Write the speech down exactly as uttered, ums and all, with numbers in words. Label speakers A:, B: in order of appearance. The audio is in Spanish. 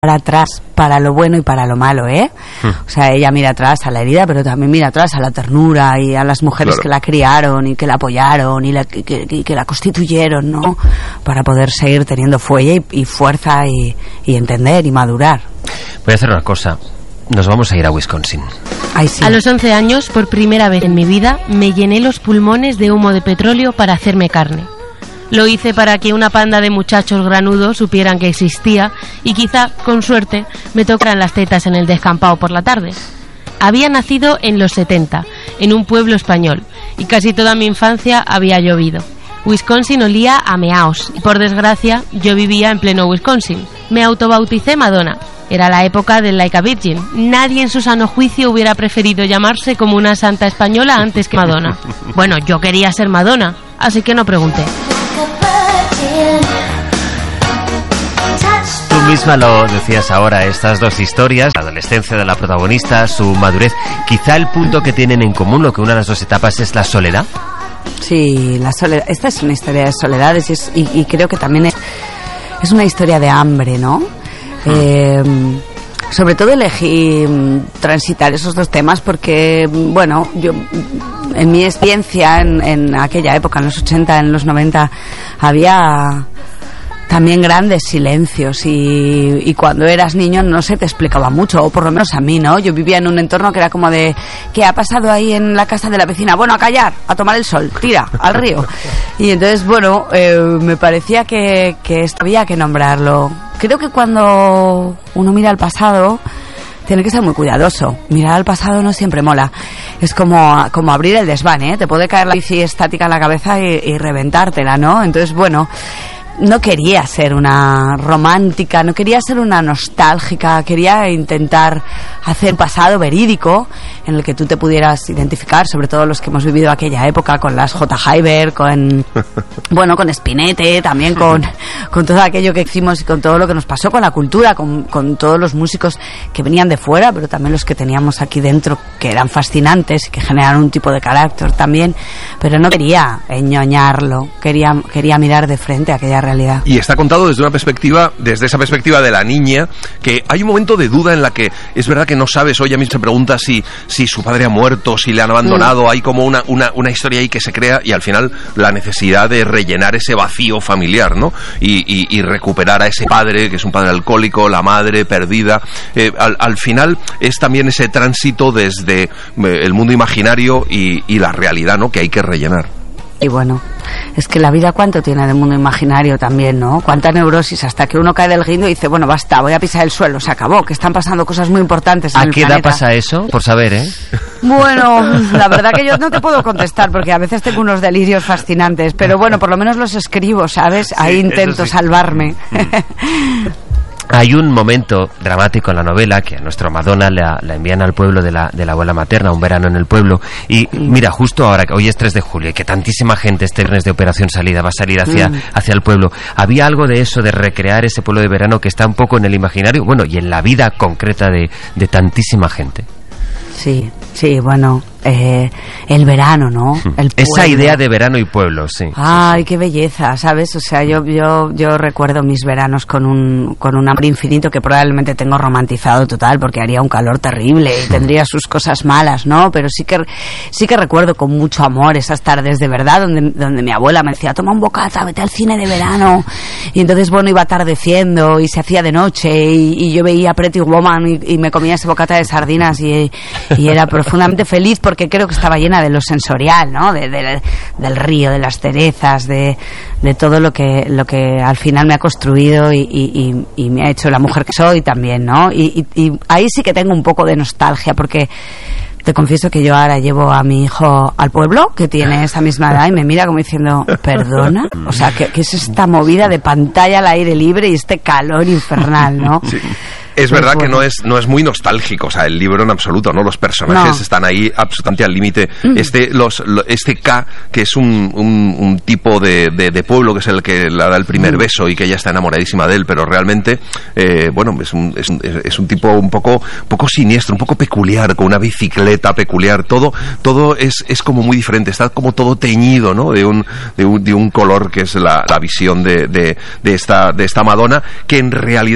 A: atrás para lo bueno y para lo malo, ¿eh? Mm. O sea, ella mira atrás a la herida, pero también mira atrás a la ternura y a las mujeres claro. que la criaron y que la apoyaron y, la, que, que, que la constituyeron, ¿no? Para poder seguir teniendo fuelle y, y fuerza y, y entender y madurar.
B: Voy a hacer una cosa. Nos vamos a ir a Wisconsin.
A: Ay, sí.
C: A los once años, por primera vez en mi vida, me llené los pulmones de humo de petróleo para hacerme carne. Lo hice para que una panda de muchachos granudos supieran que existía y quizá, con suerte, me tocaran las tetas en el descampado por la tarde. Había nacido en los setenta, en un pueblo español, y casi toda mi infancia había llovido. Wisconsin olía a meaos, y por desgracia, yo vivía en pleno Wisconsin. Me autobauticé Madonna. Era la época del Like a Virgin. Nadie en su sano juicio hubiera preferido llamarse como una santa española antes que Madonna. Bueno, yo quería ser Madonna, así que no pregunté.
B: Tú misma lo decías ahora, estas dos historias, la adolescencia de la protagonista, su madurez, quizá el punto que tienen en común, lo que una de las dos etapas es la soledad.
A: Sí, la soledad. Esta es una historia de soledades y, es, y, y creo que también es, es una historia de hambre, ¿no? Eh, sobre todo elegí transitar esos dos temas porque, bueno, yo en mi experiencia en, en aquella época, en los ochenta, en los noventa, había también grandes silencios y, y cuando eras niño no se te explicaba mucho, o por lo menos a mí, ¿no? Yo vivía en un entorno que era como de, ¿qué ha pasado ahí en la casa de la vecina? Bueno, a callar, a tomar el sol, tira, al río. Y entonces, bueno, eh, me parecía que, que esto había que nombrarlo. Creo que cuando uno mira al pasado tiene que ser muy cuidadoso. Mirar al pasado no siempre mola. Es como, como abrir el desván, ¿eh? Te puede caer la bici estática en la cabeza y, y reventártela, ¿no? Entonces, bueno, no quería ser una romántica, no quería ser una nostálgica, quería intentar hacer un pasado verídico en el que tú te pudieras identificar, sobre todo los que hemos vivido aquella época con las J. Hyber, con bueno, con Spinette, también con, con todo aquello que hicimos y con todo lo que nos pasó con la cultura, con, con todos los músicos que venían de fuera, pero también los que teníamos aquí dentro, que eran fascinantes y que generaron un tipo de carácter también, pero no quería enñoñarlo, quería, quería mirar de frente a aquella realidad.
D: Y está contado desde una perspectiva, desde esa perspectiva de la niña, que hay un momento de duda en la que es verdad que no sabes, hoy a mí se pregunta si, si su padre ha muerto, si le han abandonado, mm. hay como una, una, una historia ahí que se crea y al final la necesidad de rellenar ese vacío familiar, ¿no? Y, y, y recuperar a ese padre, que es un padre alcohólico, la madre perdida. Eh, al, al final es también ese tránsito desde eh, el mundo imaginario y, y la realidad, ¿no? Que hay que rellenar.
A: Y bueno, es que la vida cuánto tiene de mundo imaginario también, ¿no? Cuánta neurosis hasta que uno cae del guindo y dice, bueno, basta, voy a pisar el suelo, se acabó, que están pasando cosas muy importantes en el planeta.
B: ¿A qué edad pasa eso? Por saber, ¿eh?
A: Bueno, la verdad que yo no te puedo contestar porque a veces tengo unos delirios fascinantes, pero bueno, por lo menos los escribo, ¿sabes? Sí, ahí intento sí. salvarme.
B: Hay un momento dramático en la novela que a nuestra Madonna la, la envían al pueblo de la, de la abuela materna, un verano en el pueblo. Y mira, justo ahora, que hoy es tres de julio y que tantísima gente este viernes de Operación Salida va a salir hacia, mm. hacia el pueblo, ¿había algo de eso, de recrear ese pueblo de verano que está un poco en el imaginario, bueno, y en la vida concreta de, de tantísima gente?
A: Sí, sí, bueno, eh, el verano, ¿no? El
B: Esa idea de verano y pueblo, sí.
A: Ay,
B: sí, sí.
A: qué belleza, ¿sabes? O sea, yo yo yo recuerdo mis veranos con un con un hambre infinito que probablemente tengo romantizado total porque haría un calor terrible y tendría sus cosas malas, ¿no? Pero sí que sí que recuerdo con mucho amor esas tardes de verdad donde donde mi abuela me decía, toma un bocata, vete al cine de verano. Y entonces, bueno, iba atardeciendo y se hacía de noche y, y yo veía Pretty Woman y, y me comía ese bocata de sardinas y, y era profundamente feliz porque creo que estaba llena de lo sensorial, ¿no? De, de, del río, de las cerezas, de, de todo lo que lo que al final me ha construido y, y, y me ha hecho la mujer que soy también, ¿no? Y, y, y ahí sí que tengo un poco de nostalgia porque te confieso que yo ahora llevo a mi hijo al pueblo, que tiene esa misma edad, y me mira como diciendo, ¿perdona? O sea, ¿qué, qué es esta movida de pantalla al aire libre y este calor infernal, ¿no?
D: Sí. Es
A: pues
D: verdad
A: bueno.
D: que no es no es muy nostálgico, o sea, el libro en absoluto, ¿no? Los personajes
A: no.
D: están ahí absolutamente al límite. Mm. Este los lo, este K, que es un, un, un tipo de, de, de pueblo, que es el que le da el primer mm. beso y que ella está enamoradísima de él, pero realmente, eh, bueno, es un, es, un, es un tipo un poco poco siniestro, un poco peculiar, con una bicicleta peculiar. Todo todo es, es como muy diferente, está como todo teñido, ¿no? De un, de un, de un color que es la, la visión de, de, de, esta, de esta Madonna, que en realidad